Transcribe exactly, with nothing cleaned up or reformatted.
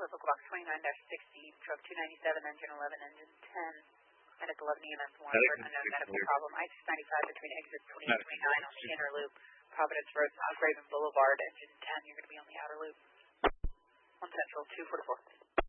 Local Box twenty-nine sixty, truck two ninety-seven, engine eleven, engine ten. And it's eleven E M S one for an unknown medical problem. I six ninety-five between exits twenty-eight and twenty-nine on the inner loop. Providence Road, South Raven Boulevard, engine ten. You're going to be on the outer loop. one Central, two forty-four.